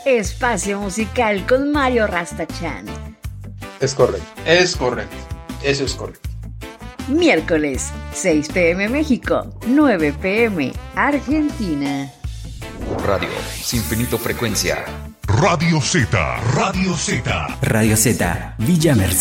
Espacio musical con Mario Rastachan. Es correcto. Eso es correcto. Miércoles, 6 p.m. México, 9 p.m. Argentina. Radio Sinfinito Frecuencia. Radio Z. Radio Z, Villa Merced.